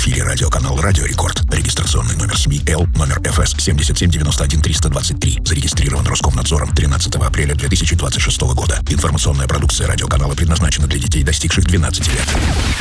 эфире радиоканал «Радио Рекорд». Регистрационный номер СМИ Л, номер ФС 7791-323. Зарегистрирован Роскомнадзором 13 апреля 2026 года. Информационная продукция радиоканала предназначена для детей, достигших 12 лет.